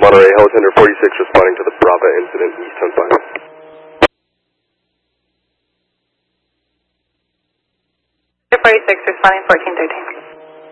Monterey, Helicentre 46 responding to the Brava incident, East 10-5. 46 responding 1413.